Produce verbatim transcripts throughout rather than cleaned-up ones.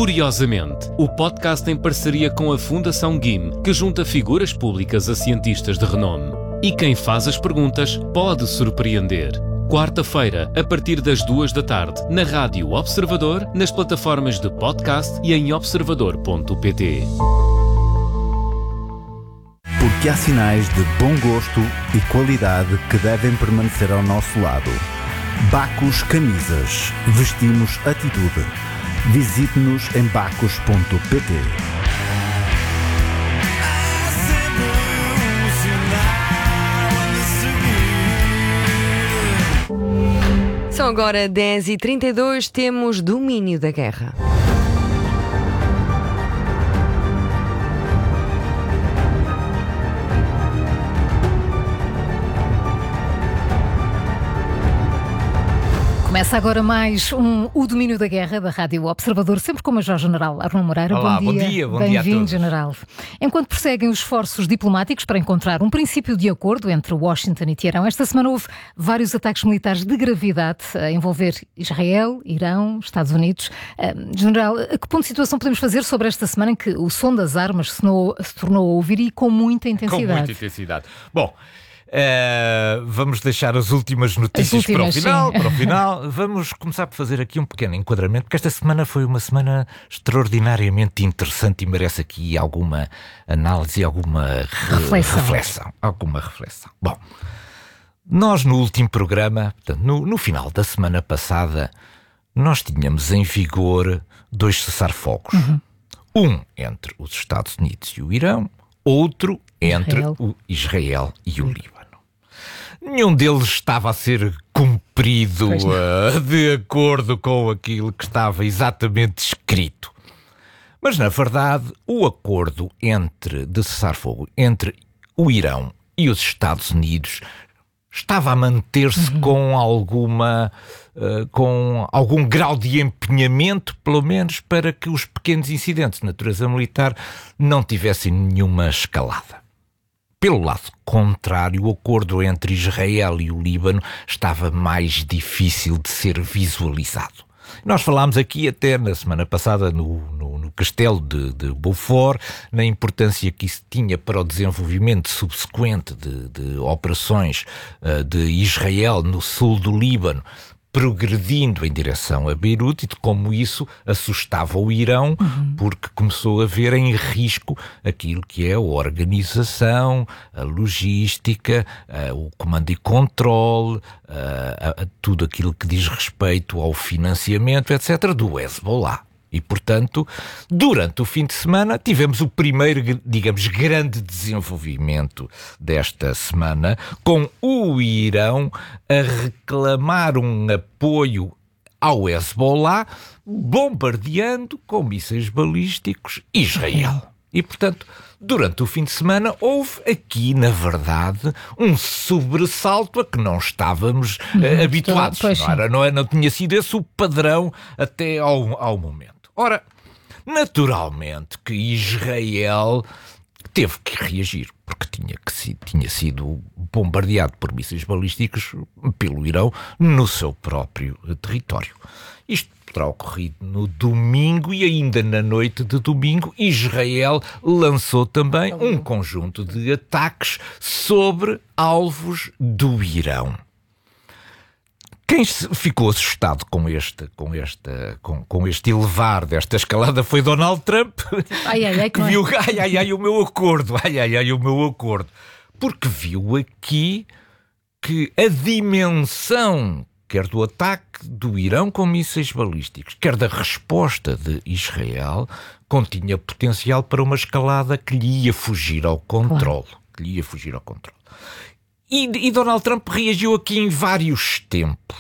Curiosamente, o podcast em parceria com a Fundação G I M, que junta figuras públicas a cientistas de renome. E quem faz as perguntas pode surpreender. Quarta-feira, a partir das duas da tarde, na Rádio Observador, nas plataformas de podcast e em observador ponto pt. Porque há sinais de bom gosto e qualidade que devem permanecer ao nosso lado. Bacos Camisas. Vestimos atitude. Visite-nos em bacos ponto pt. São agora dez e trinta e dois, temos domínio da guerra. Começa agora mais um O Domínio da Guerra da Rádio Observador, sempre com o Major-General Arnon Moreira. Olá, bom dia. Bom dia, bom dia a Bem-vindo, todos. General. Enquanto prosseguem os esforços diplomáticos para encontrar um princípio de acordo entre Washington e Teherão, esta semana houve vários ataques militares de gravidade a envolver Israel, Irão, Estados Unidos. Uh, General, a que ponto de situação podemos fazer sobre esta semana em que o som das armas se, no, se tornou a ouvir e com muita intensidade? Com muita intensidade. Bom... Uh, vamos deixar as últimas notícias as últimas, para o final, sim. para o final. Vamos começar por fazer aqui um pequeno enquadramento, porque esta semana foi uma semana extraordinariamente interessante e merece aqui alguma análise, alguma re- reflexão. reflexão. Alguma reflexão. Bom, nós no último programa, portanto, no, no final da semana passada, nós tínhamos em vigor dois cessar-fogos. Uhum. Um entre os Estados Unidos e o Irão, outro entre Israel. o Israel e o Líbano. Nenhum deles estava a ser cumprido uh, de acordo com aquilo que estava exatamente escrito. Mas, na verdade, o acordo entre, de cessar-fogo entre o Irão e os Estados Unidos estava a manter-se uhum. com alguma, uh, com algum grau de empenhamento, pelo menos, para que os pequenos incidentes de natureza militar não tivessem nenhuma escalada. Pelo lado contrário, o acordo entre Israel e o Líbano estava mais difícil de ser visualizado. Nós falámos aqui até na semana passada no, no, no castelo de, de Beaufort, na importância que isso tinha para o desenvolvimento subsequente de, de operações uh, de Israel no sul do Líbano, progredindo em direção a Beirute, e de como isso assustava o Irão, uhum. porque começou a ver em risco aquilo que é a organização, a logística, uh, o comando e controle, uh, a, a tudo aquilo que diz respeito ao financiamento, etcétera, do Hezbollah. E, portanto, durante o fim de semana tivemos o primeiro, digamos, grande desenvolvimento desta semana, com o Irão a reclamar um apoio ao Hezbollah, bombardeando com mísseis balísticos Israel. E, portanto, durante o fim de semana houve aqui, na verdade, um sobressalto a que não estávamos uh, habituados. Não, era, não, não tinha sido esse o padrão até ao, ao momento. Ora, naturalmente que Israel teve que reagir, porque tinha, que, tinha sido bombardeado por mísseis balísticos pelo Irão no seu próprio território. Isto terá ocorrido no domingo, e ainda na noite de domingo Israel lançou também um conjunto de ataques sobre alvos do Irão. Quem ficou assustado com este, com, esta, com, com este elevar desta escalada foi Donald Trump, ai, ai, ai, que viu, ai, ai, ai, o meu acordo, ai, ai, ai, o meu acordo, porque viu aqui que a dimensão, quer do ataque do Irão com mísseis balísticos, quer da resposta de Israel, continha potencial para uma escalada que lhe ia fugir ao controle, claro. que lhe ia fugir ao controle. E, e Donald Trump reagiu aqui em vários tempos.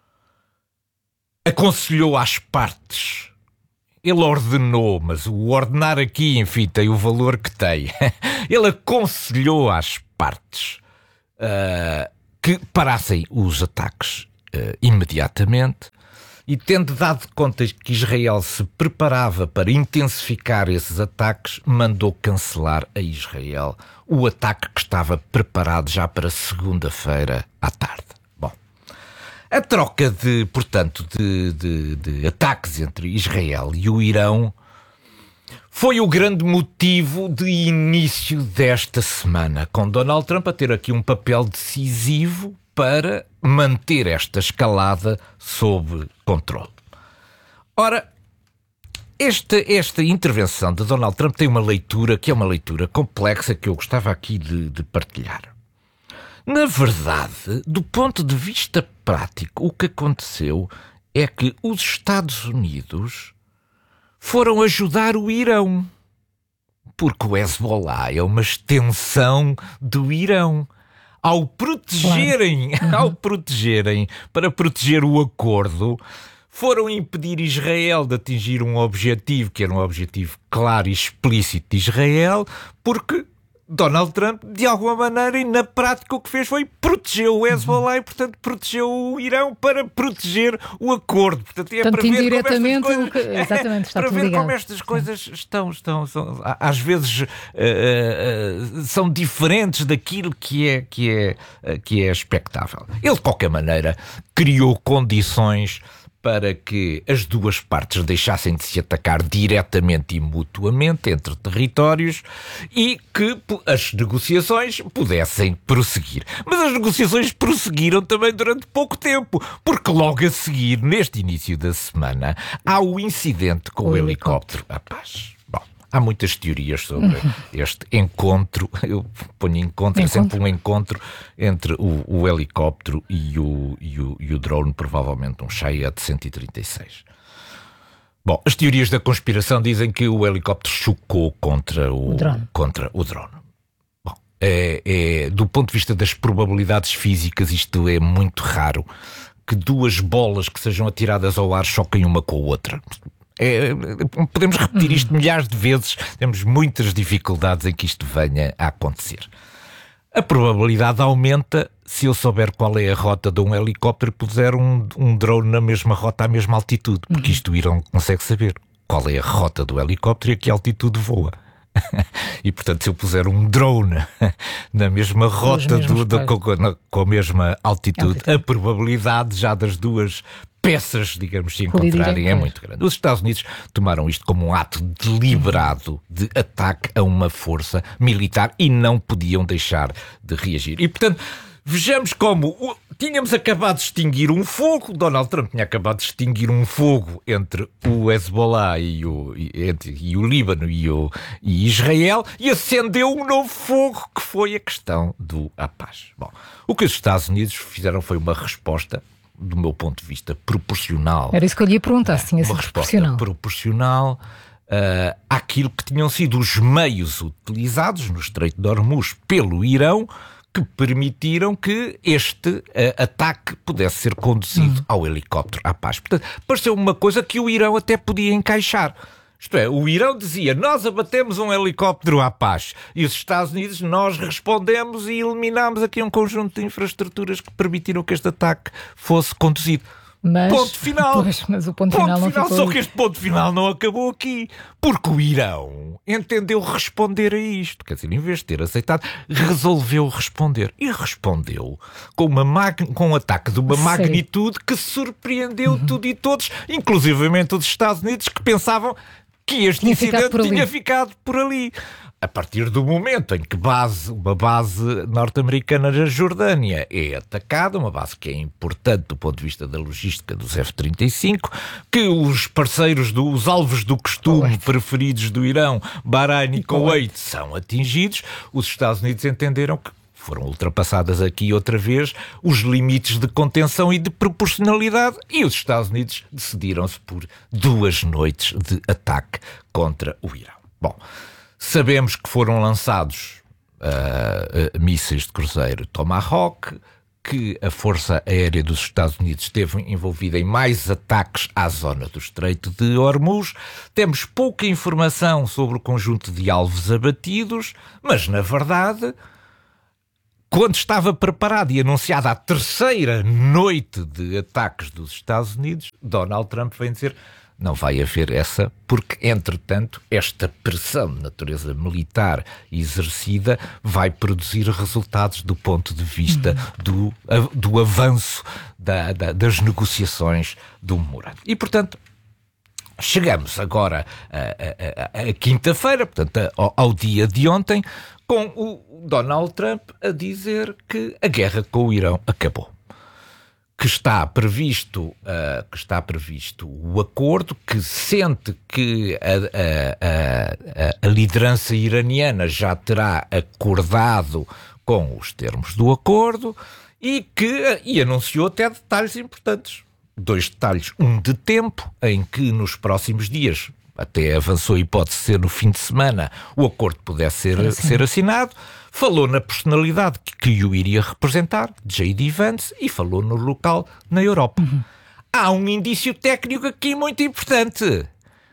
Aconselhou às partes. Ele ordenou, mas o ordenar aqui, enfim, tem o valor que tem. Ele aconselhou às partes uh, que parassem os ataques uh, imediatamente, e tendo dado conta que Israel se preparava para intensificar esses ataques, mandou cancelar a Israel o ataque que estava preparado já para segunda-feira à tarde. Bom, A troca de, portanto, de, de, de ataques entre Israel e o Irão foi o grande motivo de início desta semana, com Donald Trump a ter aqui um papel decisivo para manter esta escalada sob controle. Ora, esta, esta intervenção de Donald Trump tem uma leitura que é uma leitura complexa que eu gostava aqui de, de partilhar. Na verdade, do ponto de vista prático, o que aconteceu é que os Estados Unidos foram ajudar o Irão, porque o Hezbollah é uma extensão do Irão. Ao protegerem, claro. ao protegerem, para proteger o acordo, foram impedir Israel de atingir um objetivo, que era um objetivo claro e explícito de Israel, porque Donald Trump, de alguma maneira, e na prática o que fez foi proteger o Hezbollah e, portanto, protegeu o Irão para proteger o acordo. Portanto, é portanto, para ver indiretamente, como estas coisas, exatamente, está para tudo ver ligado. como estas coisas estão, estão, estão às vezes uh, uh, são diferentes daquilo que é, que, é, uh, que é expectável. Ele, de qualquer maneira, criou condições para que as duas partes deixassem de se atacar diretamente e mutuamente entre territórios e que as negociações pudessem prosseguir. Mas as negociações prosseguiram também durante pouco tempo, porque logo a seguir, neste início da semana, há o incidente com o, o helicóptero à paz. Bom, há muitas teorias sobre este encontro. Eu ponho encontro, é sempre um encontro entre o, o helicóptero e o, e, o, e o drone, provavelmente um Shahed cento e trinta e seis. Bom, as teorias da conspiração dizem que o helicóptero chocou contra o, o drone. Contra o drone. Bom, é, é, do ponto de vista das probabilidades físicas, isto é muito raro, que duas bolas que sejam atiradas ao ar choquem uma com a outra. É, podemos repetir isto milhares de vezes, temos muitas dificuldades em que isto venha a acontecer. A probabilidade aumenta se eu souber qual é a rota de um helicóptero e puser um, um drone na mesma rota, à mesma altitude, porque isto o Irão consegue saber qual é a rota do helicóptero e a que altitude voa. E, portanto, se eu puser um drone na mesma rota, do, do, com, na, com a mesma altitude, altitude, a probabilidade já das duas peças, digamos, se encontrarem é muito grande. Os Estados Unidos tomaram isto como um ato deliberado de ataque a uma força militar e não podiam deixar de reagir. E, portanto, vejamos como o, tínhamos acabado de extinguir um fogo, Donald Trump tinha acabado de extinguir um fogo entre o Hezbollah e o, e, entre, e o Líbano e, o, e Israel, e acendeu um novo fogo, que foi a questão do a paz. Bom, o que os Estados Unidos fizeram foi uma resposta, do meu ponto de vista, proporcional. Era isso que eu lhe ia perguntar, se tinha sido uma resposta proporcional. proporcional uh, àquilo que tinham sido os meios utilizados no Estreito de Hormuz pelo Irão, que permitiram que este uh, ataque pudesse ser conduzido uhum. ao helicóptero à paz. Portanto, pareceu uma coisa que o Irão até podia encaixar. Isto é, o Irão dizia, nós abatemos um helicóptero à paz. E os Estados Unidos, nós respondemos e eliminámos aqui um conjunto de infraestruturas que permitiram que este ataque fosse conduzido. Mas, ponto final. Pois, mas o ponto, ponto final não final, ficou... Só que este ponto final não acabou aqui. Porque o Irão entendeu responder a isto. Quer dizer, em vez de ter aceitado, resolveu responder. E respondeu com, uma mag... com um ataque de uma Sério? magnitude que surpreendeu uhum. tudo e todos, inclusivamente os Estados Unidos, que pensavam que este tinha incidente ficado tinha ficado por ali. A partir do momento em que base, uma base norte-americana na Jordânia é atacada, uma base que é importante do ponto de vista da logística dos F trinta e cinco, que os parceiros, do, os alvos do costume Kuwait. preferidos do Irão, Bahrein e Kuwait, são atingidos, os Estados Unidos entenderam que foram ultrapassadas aqui outra vez os limites de contenção e de proporcionalidade, e os Estados Unidos decidiram-se por duas noites de ataque contra o Irão. Bom, sabemos que foram lançados uh, uh, mísseis de cruzeiro Tomahawk, que a Força Aérea dos Estados Unidos esteve envolvida em mais ataques à zona do Estreito de Hormuz. Temos pouca informação sobre o conjunto de alvos abatidos, mas, na verdade, quando estava preparada e anunciada a terceira noite de ataques dos Estados Unidos, Donald Trump vem dizer: não vai haver essa, porque, entretanto, esta pressão de natureza militar exercida vai produzir resultados do ponto de vista do, do avanço da, da, das negociações do memorando. E, portanto, chegamos agora a, a, a, a quinta-feira, portanto, ao, ao dia de ontem, com o Donald Trump a dizer que a guerra com o Irão acabou. Que está previsto, uh, que está previsto o acordo, que sente que a, a, a, a liderança iraniana já terá acordado com os termos do acordo e que e anunciou até detalhes importantes. Dois detalhes, um de tempo, em que nos próximos dias, até avançou a hipótese de ser no fim de semana, o acordo pudesse ser, assim. ser assinado. Falou na personalidade que, que o iria representar, J D Vance, e falou no local na Europa. Uhum. Há um indício técnico aqui muito importante.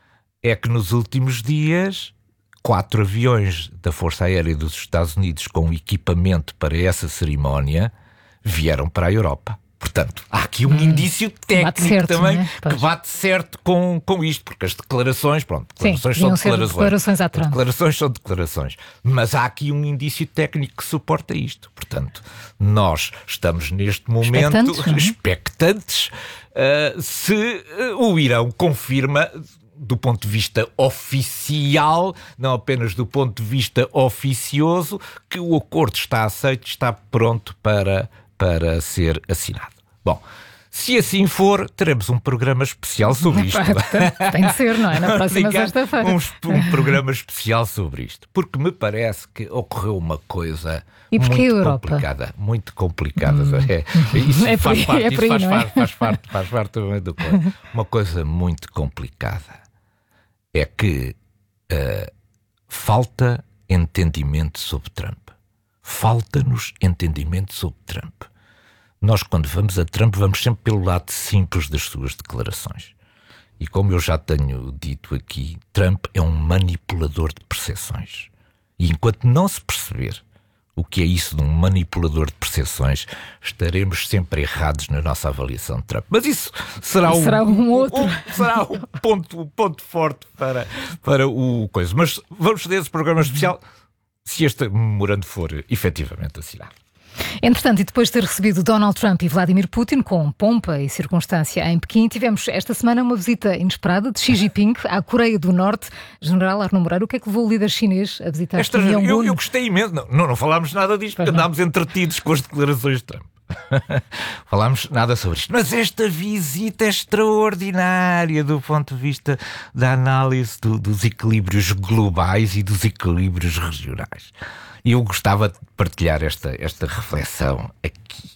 É que nos últimos dias, quatro aviões da Força Aérea dos Estados Unidos com equipamento para essa cerimónia vieram para a Europa. Portanto, há aqui um hum, indício técnico certo, também, né? Que bate certo com, com isto, porque as declarações, pronto, declarações Sim, são declarações. declarações à Trump. Declarações são declarações. Mas há aqui um indício técnico que suporta isto. Portanto, nós estamos neste momento expectantes, expectantes uh, se uh, o Irão confirma, do ponto de vista oficial, não apenas do ponto de vista oficioso, que o acordo está aceito, está pronto para... para ser assinado. Bom, se assim for, teremos um programa especial sobre isto. Tem de ser, não é? Na próxima sexta-feira. Um, um programa especial sobre isto. Porque me parece que ocorreu uma coisa e muito Europa? complicada. Muito complicada. Hum. É, isso é faz aí, parte, é isso aí, faz, é? parte faz parte, faz parte também do coisa. Uma coisa muito complicada é que uh, falta entendimento sobre Trump. Falta-nos entendimento sobre Trump. Nós, quando vamos a Trump, vamos sempre pelo lado simples das suas declarações. E como eu já tenho dito aqui, Trump é um manipulador de percepções. E enquanto não se perceber o que é isso de um manipulador de percepções, estaremos sempre errados na nossa avaliação de Trump. Mas isso será, um, será um outro. Um, será um ponto, um ponto forte para, para o coisa. Mas vamos fazer esse programa especial se este memorando for efetivamente assinado. Entretanto, e depois de ter recebido Donald Trump e Vladimir Putin com pompa e circunstância em Pequim, tivemos esta semana uma visita inesperada de Xi Jinping à Coreia do Norte. General Arno Moreira, o que é que levou o líder chinês a visitar esta, Pyongyang? eu, eu gostei imenso. Não, não, não falámos nada disto, porque andámos entretidos com as declarações de Trump. Falámos nada sobre isto. Mas esta visita é extraordinária do ponto de vista da análise do, dos equilíbrios globais e dos equilíbrios regionais. E eu gostava de partilhar esta, esta reflexão aqui.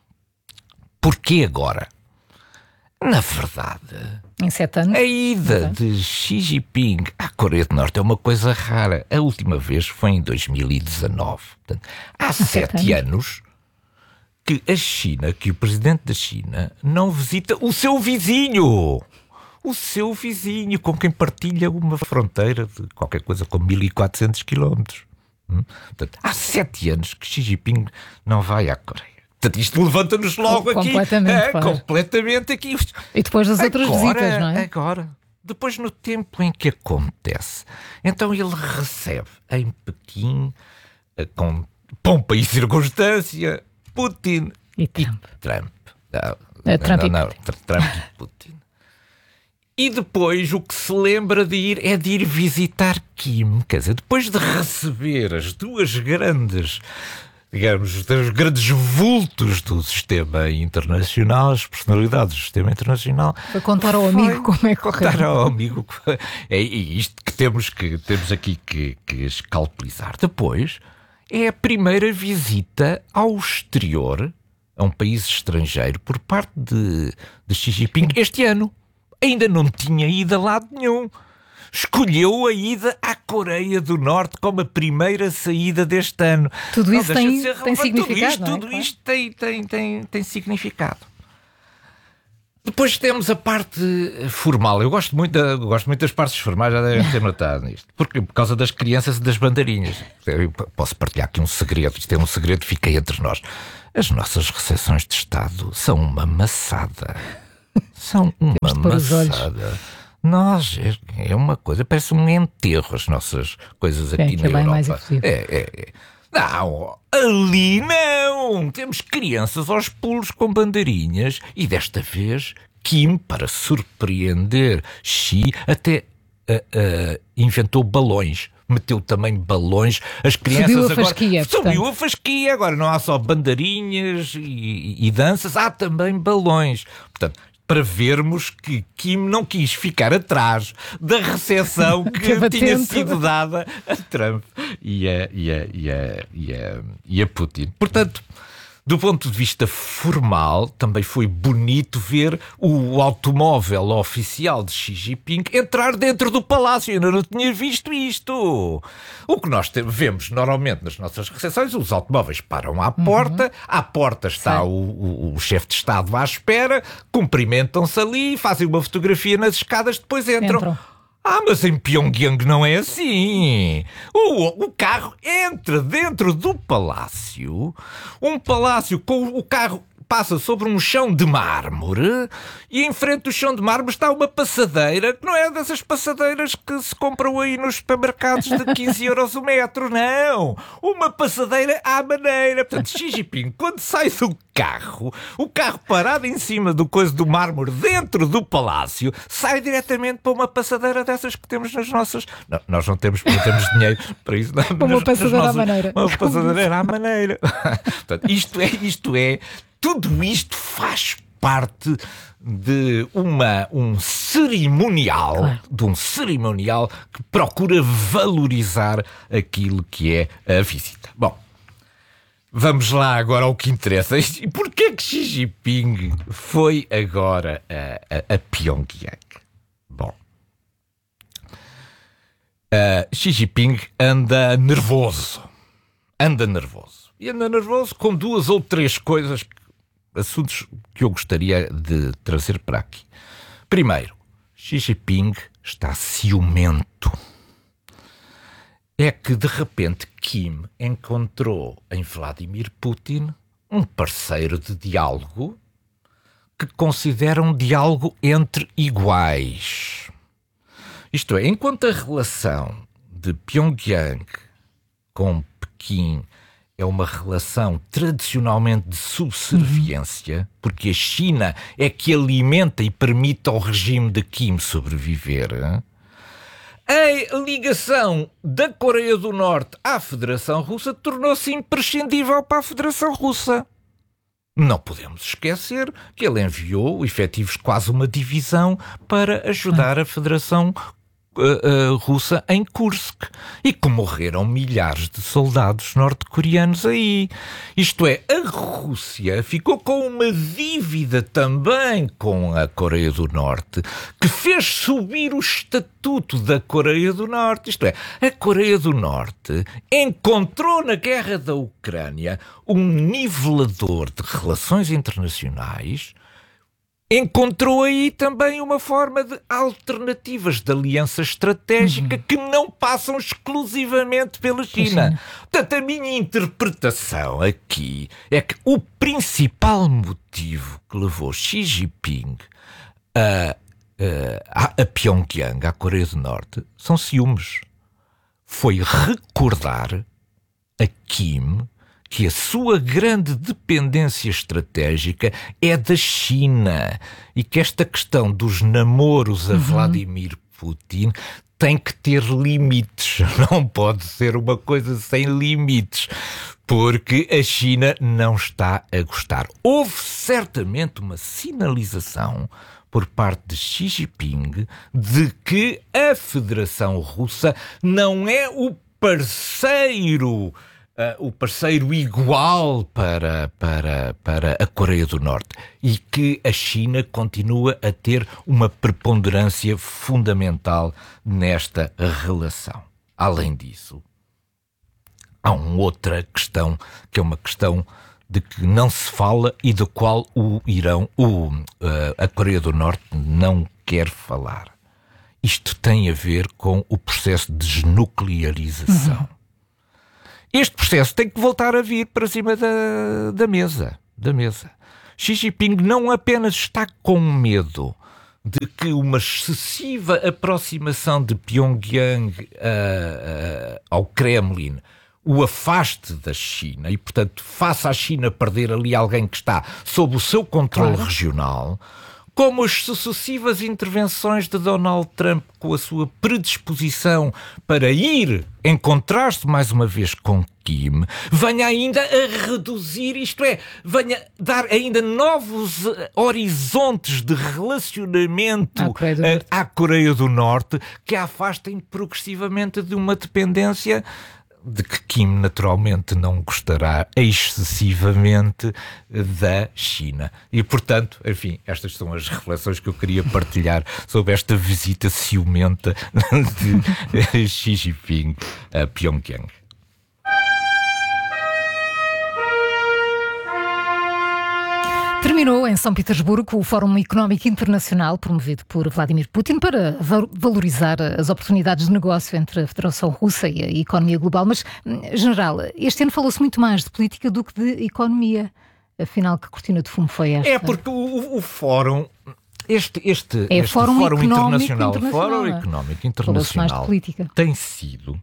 Porquê agora? Na verdade, em sete anos, a ida de Xi Jinping à Coreia do Norte é uma coisa rara. A última vez foi em dois mil e dezanove. Portanto, há sete anos que a China, que o presidente da China não visita o seu vizinho. O seu vizinho, com quem partilha uma fronteira de qualquer coisa com mil e quatrocentos quilómetros. Hum? Portanto, há sete anos que Xi Jinping não vai à Coreia. Portanto, isto levanta-nos logo aqui. Completamente, é, completamente aqui. E depois das outras agora, visitas, não é? Agora, depois no tempo em que acontece. Então ele recebe em Pequim, com pompa e circunstância, Putin e Trump. E Trump. Não, é, Trump, não, não, e não, Trump e Putin. E depois o que se lembra de ir é de ir visitar Kim. Quer dizer, depois de receber as duas grandes, digamos, os grandes vultos do sistema internacional, as personalidades do sistema internacional. Foi contar ao amigo foi como é que correu. Contar ao amigo. É isto que temos, que, temos aqui que, que escalpelizar. Depois é a primeira visita ao exterior, a um país estrangeiro, por parte de, de Xi Jinping este ano. Ainda não tinha ido a lado nenhum. Escolheu a ida à Coreia do Norte como a primeira saída deste ano. Tudo isso não, tem, tem significado. Tudo isto, não é? tudo Claro. isto tem, tem, tem, tem significado. Depois temos a parte formal. Eu gosto muito, da, gosto muito das partes formais, já devem ter notado nisto. Porque, por causa das crianças e das bandeirinhas. Eu posso partilhar aqui um segredo. Isto é um segredo que fica entre nós. As nossas recepções de Estado são uma maçada. São uma maçada. Nós, é, é uma coisa, parece um enterro as nossas coisas aqui é, na é bem Europa. mais evoluído. É, é, é. Não, ali não! Temos crianças aos pulos com bandeirinhas e desta vez Kim, para surpreender Xi, até uh, uh, inventou balões. Meteu também balões. As crianças subiu a agora... fasquia. Subiu portanto. a fasquia. Agora não há só bandeirinhas e, e, e danças, há também balões. Portanto, para vermos que Kim não quis ficar atrás da recepção que tinha atento. sido dada a Trump e a, e, a, e, a, e, a, e a Putin. Portanto, do ponto de vista formal, também foi bonito ver o automóvel oficial de Xi Jinping entrar dentro do palácio. Eu não tinha visto isto. O que nós te- vemos normalmente nas nossas recepções, os automóveis param à porta, uhum. à porta está o, o, o chefe de Estado à espera, cumprimentam-se ali, fazem uma fotografia nas escadas, depois entram. Entram. Ah, mas em Pyongyang não é assim. O, o carro entra dentro do palácio, um palácio com o carro passa sobre um chão de mármore e em frente do chão de mármore está uma passadeira, que não é dessas passadeiras que se compram aí nos supermercados de quinze euros o metro, não. Uma passadeira à maneira. Portanto, Xi Jinping, quando sai do carro, o carro parado em cima do coisa do mármore dentro do palácio, sai diretamente para uma passadeira dessas que temos nas nossas... Não, nós não temos, não temos dinheiro para isso. Não, Uma nas, passadeira nas nossas... à maneira. Uma passadeira à maneira. Portanto, isto é, isto é... Tudo isto faz parte de uma, um cerimonial, claro. de um cerimonial que procura valorizar aquilo que é a visita. Bom, vamos lá agora ao que interessa. E porquê que Xi Jinping foi agora a, a, a Pyongyang? Bom, uh, Xi Jinping anda nervoso. Anda nervoso. E anda nervoso com duas ou três coisas, assuntos que eu gostaria de trazer para aqui. Primeiro, Xi Jinping está ciumento. É que, de repente, Kim encontrou em Vladimir Putin um parceiro de diálogo que considera um diálogo entre iguais. Isto é, enquanto a relação de Pyongyang com Pequim é uma relação tradicionalmente de subserviência, uhum. porque a China é que alimenta e permite ao regime de Kim sobreviver, a ligação da Coreia do Norte à Federação Russa tornou-se imprescindível para a Federação Russa. Não podemos esquecer que ele enviou efetivos quase uma divisão para ajudar a Federação Uh, uh, russa em Kursk e que morreram milhares de soldados norte-coreanos aí. Isto é, a Rússia ficou com uma dívida também com a Coreia do Norte que fez subir o estatuto da Coreia do Norte. Isto é, a Coreia do Norte encontrou na guerra da Ucrânia um nivelador de relações internacionais. Encontrou aí também uma forma de alternativas de aliança estratégica uhum. que não passam exclusivamente pela China. Sim. Portanto, a minha interpretação aqui é que o principal motivo que levou Xi Jinping a, a, a Pyongyang, à Coreia do Norte, são ciúmes. Foi recordar a Kim que a sua grande dependência estratégica é da China e que esta questão dos namoros a uhum. Vladimir Putin tem que ter limites. Não pode ser uma coisa sem limites, porque a China não está a gostar. Houve certamente uma sinalização por parte de Xi Jinping de que a Federação Russa não é o parceiro Uh, o parceiro igual para, para, para a Coreia do Norte e que a China continua a ter uma preponderância fundamental nesta relação. Além disso, há uma outra questão, que é uma questão de que não se fala e da qual o Irão, o, uh, a Coreia do Norte não quer falar. Isto tem a ver com o processo de desnuclearização. Uhum. Este processo tem que voltar a vir para cima da, da mesa, da mesa. Xi Jinping não apenas está com medo de que uma excessiva aproximação de Pyongyang uh, uh, ao Kremlin o afaste da China e, portanto, faça a China perder ali alguém que está sob o seu controle claro. regional, como as sucessivas intervenções de Donald Trump com a sua predisposição para ir encontrar-se mais uma vez com Kim, venha ainda a reduzir, isto é, venha dar ainda novos horizontes de relacionamento à Coreia do Norte, à Coreia do Norte que a afastem progressivamente de uma dependência de que Kim naturalmente não gostará excessivamente da China. E, portanto, enfim, estas são as reflexões que eu queria partilhar sobre esta visita ciumenta de Xi Jinping a Pyongyang. Terminou em São Petersburgo o Fórum Económico Internacional promovido por Vladimir Putin para valorizar as oportunidades de negócio entre a Federação Russa e a economia global. Mas, General, este ano falou-se muito mais de política do que de economia. Afinal, que cortina de fumo foi esta? É porque o, o Fórum... Este, este, é este Fórum, Fórum Internacional, Internacional, Fórum Económico Internacional tem sido,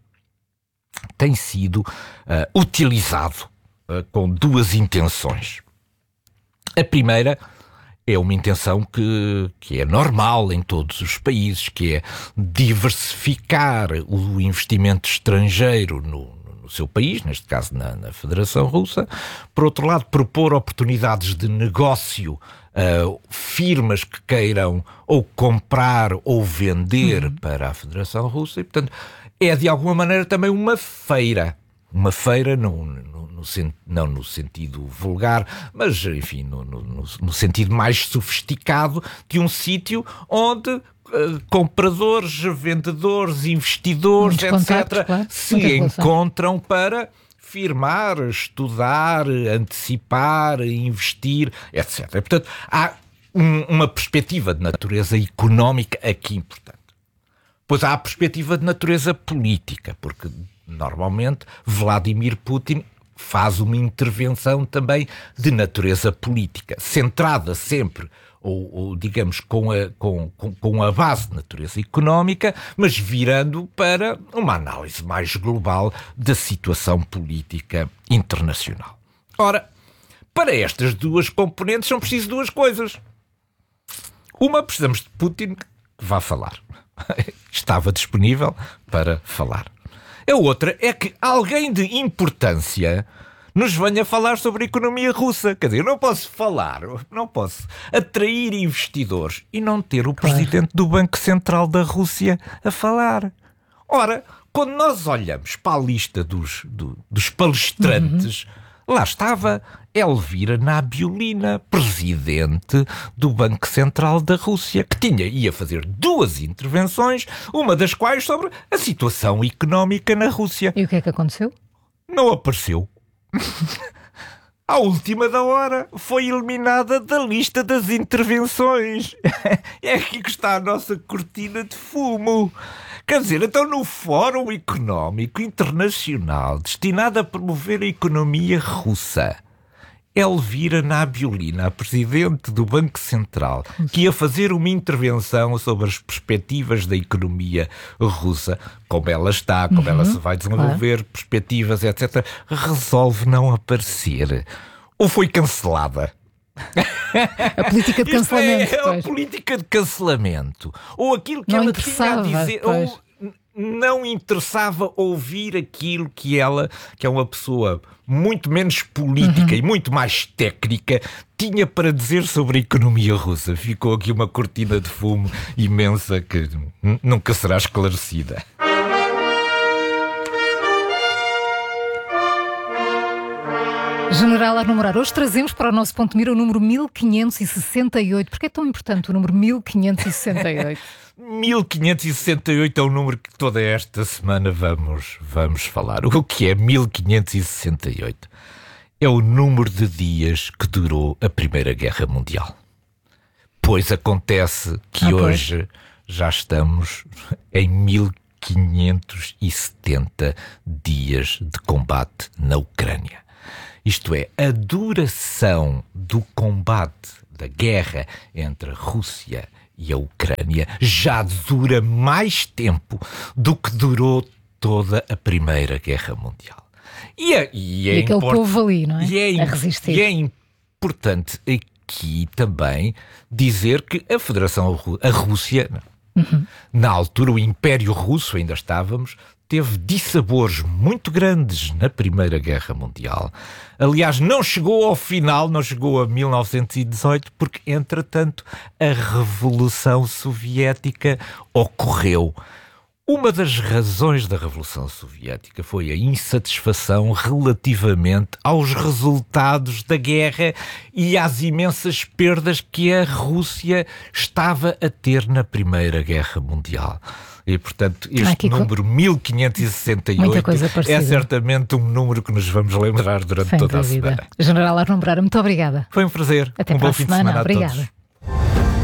tem sido uh, utilizado uh, com duas intenções. A primeira é uma intenção que, que é normal em todos os países, que é diversificar o investimento estrangeiro no, no seu país, neste caso na, na Federação Russa. Por outro lado, propor oportunidades de negócio a firmas que queiram ou comprar ou vender uhum. para a Federação Russa. E, portanto, é de alguma maneira também uma feira. Uma feira, no, no, no, não no sentido vulgar, mas, enfim, no, no, no sentido mais sofisticado de um sítio onde uh, compradores, vendedores, investidores, Muitos etcétera, claro. se encontram para firmar, estudar, antecipar, investir, etcétera. Portanto, há um, uma perspectiva de natureza económica aqui importante. Pois há a perspectiva de natureza política, porque normalmente Vladimir Putin faz uma intervenção também de natureza política, centrada sempre, ou, ou digamos, com a, com, com, com a base de natureza económica, mas virando para uma análise mais global da situação política internacional. Ora, para estas duas componentes são precisas duas coisas. Uma, precisamos de Putin que vá falar. Estava disponível para falar. A outra é que alguém de importância nos venha falar sobre a economia russa. Quer dizer, eu não posso falar, não posso atrair investidores e não ter o claro. presidente do Banco Central da Rússia a falar. Ora, quando nós olhamos para a lista dos, do, dos palestrantes, uhum. lá estava Elvira Nabiulina, presidente do Banco Central da Rússia, que tinha, ia fazer duas intervenções, uma das quais sobre a situação económica na Rússia. E o que é que aconteceu? Não apareceu. À última da hora, foi eliminada da lista das intervenções. É aqui que está a nossa cortina de fumo. Quer dizer, então no Fórum Económico Internacional destinado a promover a economia russa, Elvira Nabiulina, a presidente do Banco Central, que ia fazer uma intervenção sobre as perspectivas da economia russa, como ela está, como uhum, ela se vai desenvolver, claro. perspectivas, etcétera, resolve não aparecer. Ou foi cancelada. A política de cancelamento. É, é a política de cancelamento. Ou aquilo que não ela tinha a dizer... Pois. Ou não interessava ouvir aquilo que ela, que é uma pessoa muito menos política uhum. e muito mais técnica, tinha para dizer sobre a economia russa. Ficou aqui uma cortina de fumo imensa que n- nunca será esclarecida. General a numerar, hoje trazemos para o nosso ponto de mira o número mil quinhentos e sessenta e oito. Porquê é tão importante o número mil quinhentos e sessenta e oito? mil quinhentos e sessenta e oito é o número que toda esta semana vamos, vamos falar. O que é mil quinhentos e sessenta e oito? É o número de dias que durou a Primeira Guerra Mundial. Pois acontece que ah, hoje já estamos em mil quinhentos e setenta dias de combate na Ucrânia. Isto é, a duração do combate, da guerra entre a Rússia e a Ucrânia já dura mais tempo do que durou toda a Primeira Guerra Mundial. E, é, e, é e aquele import... povo ali, não é? E é, a resistir. E é importante aqui também dizer que a Federação, a Rússia, uhum. na altura o Império Russo, ainda estávamos, teve dissabores muito grandes na Primeira Guerra Mundial. Aliás, não chegou ao final, não chegou a mil novecentos e dezoito, porque, entretanto, a Revolução Soviética ocorreu. Uma das razões da Revolução Soviética foi a insatisfação relativamente aos resultados da guerra e às imensas perdas que a Rússia estava a ter na Primeira Guerra Mundial. E, portanto, este ah, número mil quinhentos e sessenta e oito é certamente um número que nos vamos lembrar durante Sem toda dúvida. a semana. General Arnon Moreira, muito obrigada. Foi um prazer. Até um para bom a fim semana. de semana a Obrigada. todos.